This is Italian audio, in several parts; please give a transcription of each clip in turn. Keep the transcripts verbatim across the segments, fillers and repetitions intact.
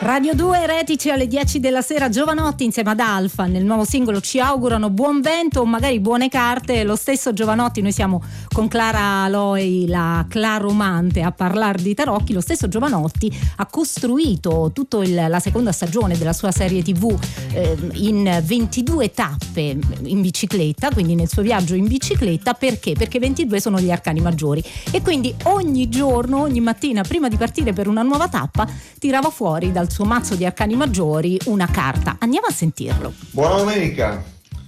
Radio due Retici alle dieci della sera, Jovanotti insieme ad Alfa nel nuovo singolo ci augurano buon vento o magari buone carte. Lo stesso Jovanotti, noi siamo con Clara Aloi, la claromante, a parlare di tarocchi. Lo stesso Jovanotti ha costruito tutta la seconda stagione della sua serie tv eh, in ventidue tappe in bicicletta, quindi nel suo viaggio in bicicletta. Perché? Perché ventidue sono gli arcani maggiori e quindi ogni giorno, ogni mattina prima di partire per una nuova tappa tirava fuori dal suo mazzo di arcani maggiori una carta. Andiamo a sentirlo. Buona domenica.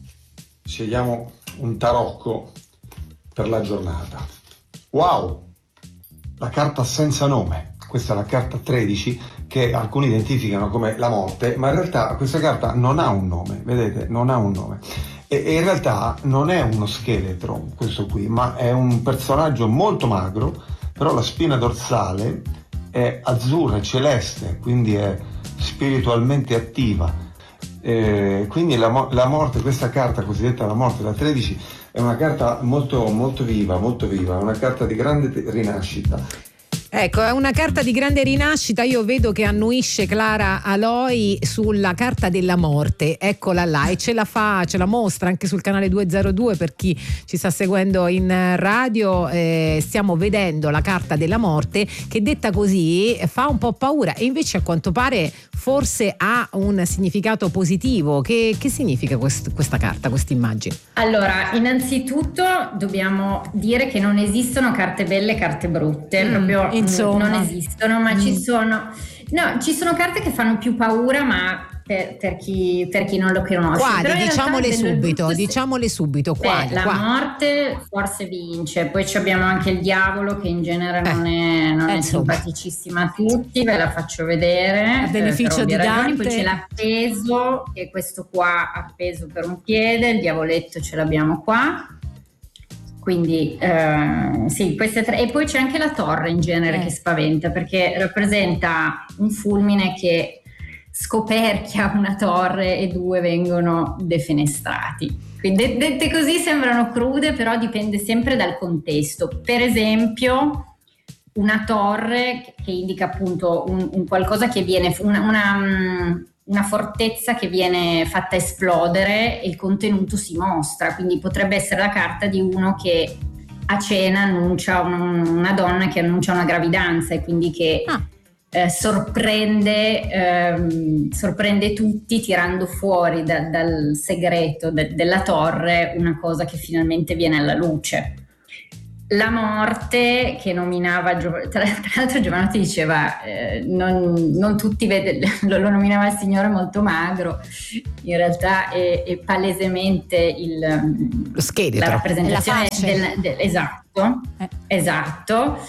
Scegliamo un tarocco per la giornata. Wow, la carta senza nome. Questa è la carta tredici, che alcuni identificano come la morte, ma in realtà questa carta non ha un nome, vedete, non ha un nome. E, e in realtà non è uno scheletro questo qui, ma è un personaggio molto magro, però la spina dorsale è azzurra, è celeste, quindi è spiritualmente attiva. Eh, quindi la, mo- la morte, questa carta cosiddetta la morte, la tredici, è una carta molto, molto viva, molto viva, una carta di grande te- rinascita. Ecco, è una carta di grande rinascita. Io vedo che annuisce Clara Aloi sulla carta della morte, eccola là, e ce la fa, ce la mostra anche sul canale duecentodue per chi ci sta seguendo in radio. Eh, stiamo vedendo la carta della morte che, detta così, fa un po' paura e invece a quanto pare forse ha un significato positivo. Che, che significa quest, questa carta, questa immagine? Allora, innanzitutto dobbiamo dire che non esistono carte belle e carte brutte, mm, proprio insomma. Non esistono, ma mm. ci sono no, ci sono carte che fanno più paura, ma per, per, chi, per chi non lo conosce. Quali? Diciamole subito, diciamole subito. Quali? Beh, la Quali? morte forse vince, poi abbiamo anche il diavolo, che in genere eh. non è, non eh, è simpaticissima a tutti, ve la faccio vedere. A beneficio di Dante. Poi c'è l'appeso, che è questo qua appeso per un piede, il diavoletto ce l'abbiamo qua. Quindi eh, sì, queste tre. E poi c'è anche la torre in genere eh. che spaventa, perché rappresenta un fulmine che scoperchia una torre e due vengono defenestrati. Quindi dette così sembrano crude, però dipende sempre dal contesto. Per esempio una torre che indica appunto un, un qualcosa che viene una, una una fortezza che viene fatta esplodere e il contenuto si mostra, quindi potrebbe essere la carta di uno che a cena annuncia un, una donna che annuncia una gravidanza e quindi che ah. eh, sorprende ehm, sorprende tutti tirando fuori da, dal segreto de, della torre una cosa che finalmente viene alla luce. La morte, che nominava, tra, tra l'altro Jovanotti diceva eh, non, non tutti vede, lo, lo nominava il signore molto magro, in realtà è, è palesemente il, lo scheletro, la rappresentazione la del, del, esatto, eh. esatto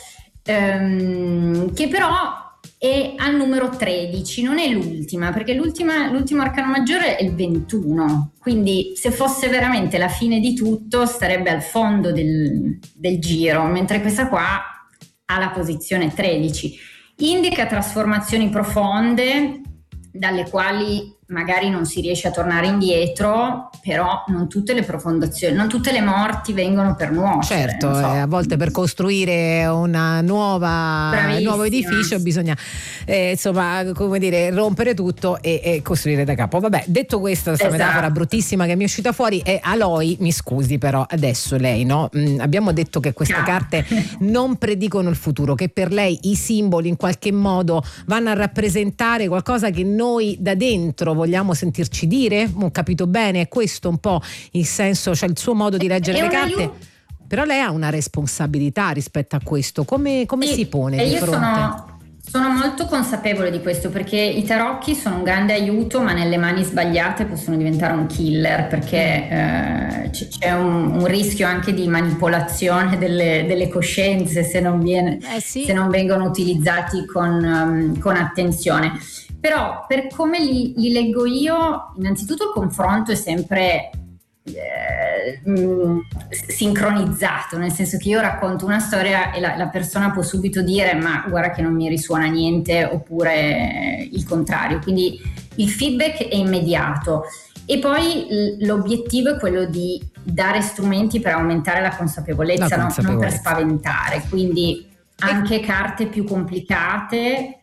ehm, che però è al numero tredici, non è l'ultima, perché l'ultima, l'ultimo arcano maggiore è il ventuno, quindi se fosse veramente la fine di tutto starebbe al fondo del, del giro, mentre questa qua ha la posizione tredici. Indica trasformazioni profonde dalle quali magari non si riesce a tornare indietro, però non tutte le profondazioni, non tutte le morti vengono per nuocere. Certo, so. eh, a volte per costruire una nuova, un nuovo edificio bisogna eh, insomma, come dire, rompere tutto e, e costruire da capo. Vabbè, detto questo, questa esatto. metafora bruttissima che mi è uscita fuori, è Aloi, mi scusi però adesso lei, no? Mm, abbiamo detto che queste no. carte non predicono il futuro, che per lei i simboli in qualche modo vanno a rappresentare qualcosa che noi da dentro vogliamo sentirci dire. Ho capito bene, è questo un po' il senso, cioè il suo modo di leggere le carte. Aiuto. Però lei ha una responsabilità rispetto a questo, come, come sì, si pone e di io fronte? Sono, sono molto consapevole di questo, perché i tarocchi sono un grande aiuto, ma nelle mani sbagliate possono diventare un killer, perché eh, c- c'è un, un rischio anche di manipolazione delle, delle coscienze se non, viene, eh sì. se non vengono utilizzati con, um, con attenzione. Però per come li, li leggo io, innanzitutto il confronto è sempre eh, mh, sincronizzato, nel senso che io racconto una storia e la, la persona può subito dire ma guarda che non mi risuona niente, oppure il contrario, quindi il feedback è immediato. E poi l- l'obiettivo è quello di dare strumenti per aumentare la consapevolezza, la consapevolezza. No? Non per spaventare, quindi anche carte più complicate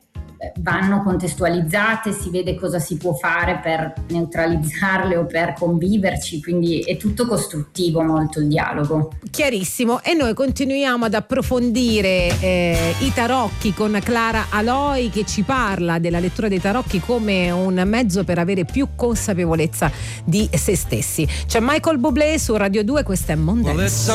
vanno contestualizzate, si vede cosa si può fare per neutralizzarle o per conviverci, quindi è tutto costruttivo molto il dialogo. Chiarissimo, e noi continuiamo ad approfondire eh, i tarocchi con Clara Aloi, che ci parla della lettura dei tarocchi come un mezzo per avere più consapevolezza di se stessi. C'è Michael Bublé su Radio due, questa è Mondance.